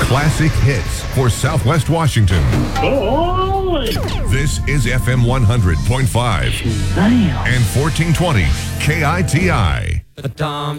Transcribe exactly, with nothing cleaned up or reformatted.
Classic hits for Southwest Washington. Oh, This is F M one hundred point five damn. and fourteen twenty K I T I. The Dom